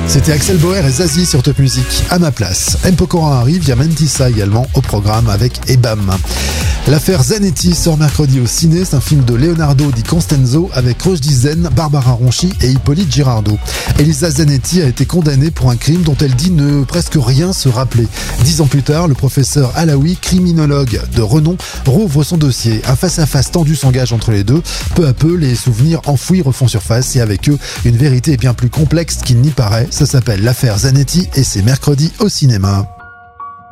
C'était Axel Bauer et Zazie sur Top Music. À ma place, M. Pokora arrive, il y a Mentissa également au programme avec Ebam. L'affaire Zanetti sort mercredi au ciné. C'est un film de Leonardo Di Constanzo avec Rochdy Zen, Barbara Ronchi et Hippolyte Girardot. Elisa Zanetti a été condamnée pour un crime dont elle dit ne presque rien se rappeler. 10 ans plus tard, le professeur Alaoui, criminologue de renom, rouvre son dossier. Un face-à-face tendu s'engage entre les deux. Peu à peu, les souvenirs enfouis refont surface et avec eux, une vérité bien plus complexe qu'il n'y paraît. Ça s'appelle l'affaire Zanetti et c'est mercredi au cinéma.